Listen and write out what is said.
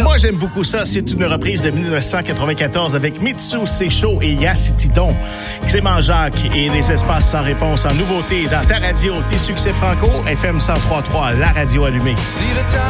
Moi, j'aime beaucoup ça. C'est une reprise de 1994 avec Mitsu Seisho et Yacitidon. Clément Jacques et les espaces sans réponse en nouveauté dans ta radio, tes succès franco, FM 103.3, la radio allumée. See the time